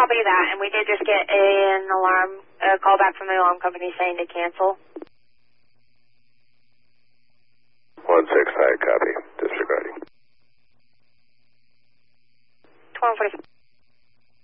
copy that, and we did just get an alarm, a call back from the alarm company saying to cancel. 1-6, high, copy. Disregarding. 12:45.